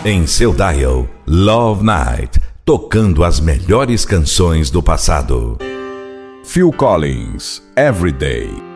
Em seu dial, Love Night, tocando as melhores canções do passado. Phil Collins, Every Day.